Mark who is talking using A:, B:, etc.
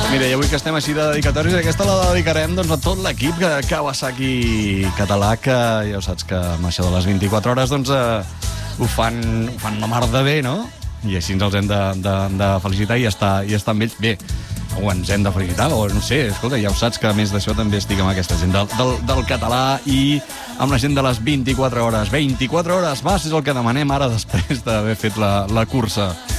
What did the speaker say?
A: Mira, i avui que estem així de dedicatoris, aquesta la dedicarem doncs, a tot l'equip de Kawasaki català, que ja ho saps que amb això de les 24 hores doncs, ho fan la mar de bé, no? I així ens els hem de felicitar i estar amb ells. Bé, o ens hem de felicitar, o no sé, escolta, ja ho saps que a més d'això també estic amb aquesta gent del català i amb la gent de les 24 hores. 24 hores, va, és el que demanem ara després d'haver fet la cursa.